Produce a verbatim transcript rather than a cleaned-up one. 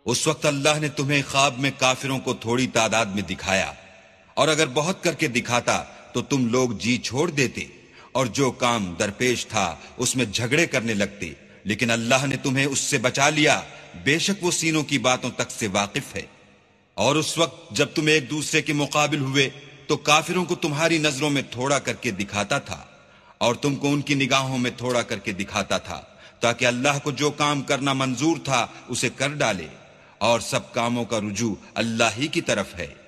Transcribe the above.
उस वक्त अल्लाह ने तुम्हें ख्वाब में काफिरों को थोड़ी तादाद में दिखाया, और अगर बहुत करके दिखाता तो तुम लोग जी छोड़ देते और जो काम दरपेश था उसमें झगड़े करने लगते, लेकिन अल्लाह ने तुम्हें उससे बचा लिया, बेशक वो सीनों की बातों तक से वाकिफ है। और उस वक्त जब तुम एक दूसरे के मुकाबिल हुए तो काफिरों को तुम्हारी नजरों में थोड़ा करके दिखाता था और तुमको उनकी निगाहों में थोड़ा करके दिखाता था, ताकि अल्लाह को जो काम करना मंजूर था उसे कर डाले, और सब कामों का रुजू अल्लाह ही की तरफ है।